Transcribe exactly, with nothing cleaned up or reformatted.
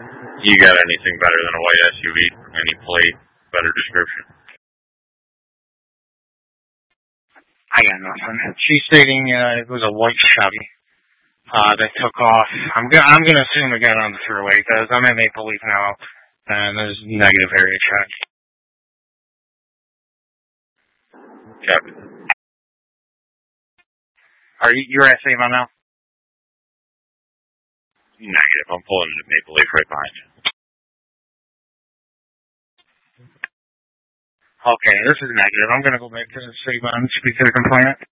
You got anything better than a white S U V? Any plate? Better description? I got nothing. She's stating uh, it was a white Chevy uh, that took off. I'm go- I'm going to assume it got on the thruway because I'm at Maple Leaf now, and there's negative area check. Copy. Are you you're at Savon now? Negative. I'm pulling into Maple Leaf right behind you. Okay, this is negative. I'm going to go back to the Savon, speak to the complainant.